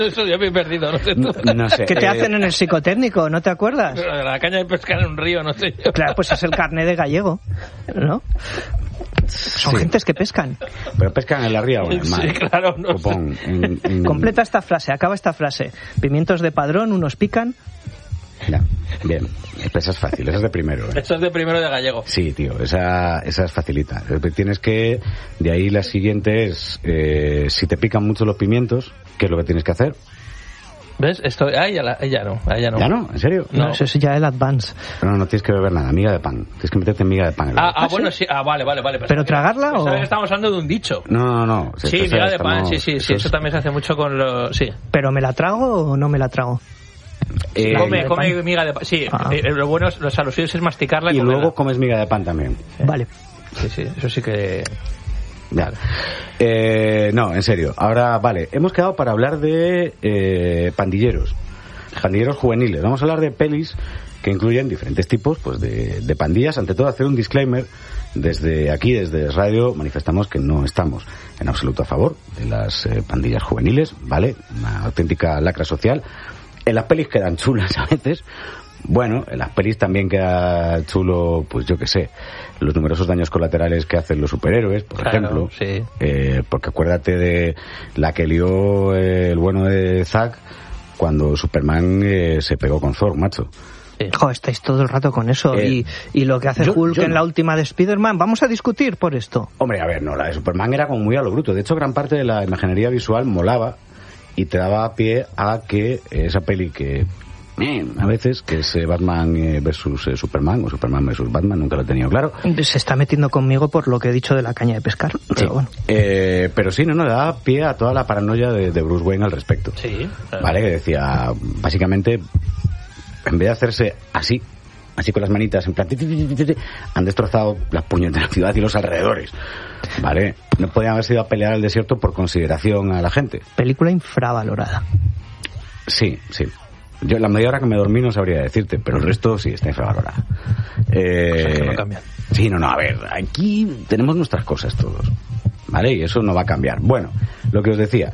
Eso ya me he perdido, no sé tú. No sé. ¿Qué te hacen en el psicotécnico? ¿No te acuerdas? La caña de pescar en un río, no sé yo. Claro, pues es el carné de gallego, ¿no? Son gentes que pescan. ¿Pero pescan en la ría o en el mar? Sí, claro. No Copón, Completa esta frase, acaba esta frase. Pimientos de Padrón, unos pican. Ya, bien. Esa es fácil, esa es de primero. Eso es de primero de gallego. Sí, tío, esa es facilita. Tienes que... De ahí la siguiente es... si te pican mucho los pimientos, ¿qué es lo que tienes que hacer? ¿Ves? Esto, ya no. ¿Ya no? ¿En serio? No, eso es ya el advance. No tienes que beber nada, miga de pan. Tienes que meterte en miga de pan. Bueno, sí. Vale. ¿Pero tragarla o...? que estamos hablando de un dicho. No. Sí, miga de pan, sí. Eso también se hace mucho con los... Sí. ¿Pero me la trago o no me la trago? Come miga de pan. Sí, lo bueno es, los alusiones es masticarla y comerla. luego comes miga de pan también. Sí. Vale. Sí, eso sí que... Ya. No, en serio. Ahora, vale, hemos quedado para hablar de pandilleros juveniles. Vamos a hablar de pelis que incluyen diferentes tipos pues de pandillas. Ante todo, hacer un disclaimer. Desde aquí, desde Radio, manifestamos que no estamos en absoluto a favor de las pandillas juveniles, ¿vale? Una auténtica lacra social. En las pelis quedan chulas a veces. Bueno, en las pelis también queda chulo, pues yo qué sé, los numerosos daños colaterales que hacen los superhéroes, por ejemplo. Sí. Porque acuérdate de la que lió el bueno de Zack cuando Superman se pegó con Thor, macho. Joder, estáis todo el rato con eso. Y lo que hace Hulk en la última de Spider-Man, vamos a discutir por esto. Hombre, a ver, no, la de Superman era como muy a lo bruto. De hecho, gran parte de la imaginería visual molaba y te daba pie a que esa peli que... a veces, que es Batman versus Superman o Superman versus Batman, nunca lo he tenido claro. Se está metiendo conmigo por lo que he dicho de la caña de pescar, pero sí. Bueno. Pero sí, no, le da pie a toda la paranoia de Bruce Wayne al respecto. Sí. Claro. Vale, que decía, básicamente, en vez de hacerse así con las manitas, en plan, han destrozado las puños de la ciudad y los alrededores. Vale, no podían haber ido a pelear al desierto por consideración a la gente. Película infravalorada. Sí. Yo la media hora que me dormí no sabría decirte, pero el resto sí está infravalorada. Cosas que no cambian. Sí, no, a ver, aquí tenemos nuestras cosas todos, ¿vale? Y eso no va a cambiar. Bueno, lo que os decía,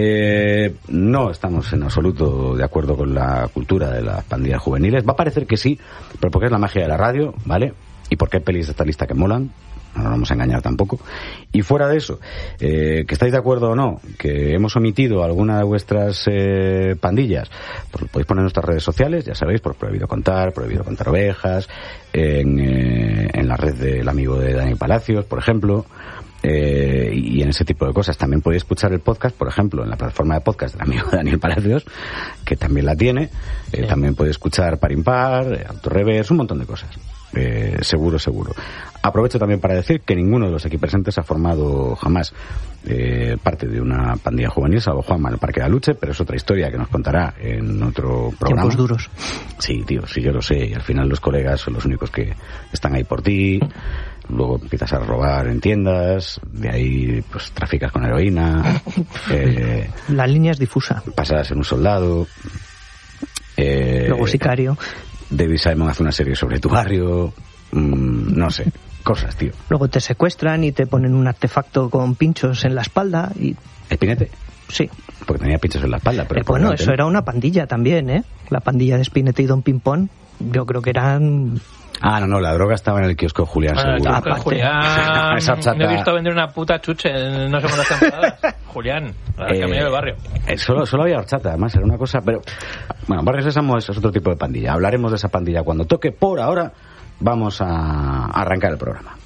no estamos en absoluto de acuerdo con la cultura de las pandillas juveniles. Va a parecer que sí, pero porque es la magia de la radio, ¿vale? Y porque hay pelis de esta lista que molan. No nos vamos a engañar tampoco. Y fuera de eso, que estáis de acuerdo o no, que hemos omitido alguna de vuestras pandillas, pues lo podéis poner en nuestras redes sociales, ya sabéis, por Prohibido Contar Ovejas, en la red del amigo de Dani Palacios, por ejemplo, y en ese tipo de cosas. También podéis escuchar el podcast, por ejemplo, en la plataforma de podcast del amigo de Daniel Palacios, que también la tiene. Sí. También podéis escuchar Par Impar, Autorreverse, un montón de cosas. Seguro. Aprovecho también para decir que ninguno de los aquí presentes ha formado jamás parte de una pandilla juvenil, salvo Juanma en el Parque de Aluche, pero es otra historia que nos contará en otro programa. Tiempos duros. Sí, tío, sí, yo lo sé, y al final los colegas son los únicos que están ahí por ti. Luego empiezas a robar en tiendas, de ahí pues traficas con heroína. La línea es difusa. Pasas en un soldado. Luego sicario. David Simon hace una serie sobre tu barrio. No sé, cosas, tío. Luego te secuestran y te ponen un artefacto con pinchos en la espalda y... ¿Spinete? Sí. Porque tenía pinchos en la espalda. Pero bueno, eso era una pandilla también, ¿eh? La pandilla de Spinete y Don Pimpón, yo creo que eran... No, la droga estaba en el kiosco de Julián, seguro. Julián, no he visto vender una puta chuche en no sé cuántas temporadas. Julián, la que me lleva el barrio. Solo había horchata, además, era una cosa, pero... Bueno, Barrio Sésamo es otro tipo de pandilla. Hablaremos de esa pandilla cuando toque. Por ahora, vamos a arrancar el programa.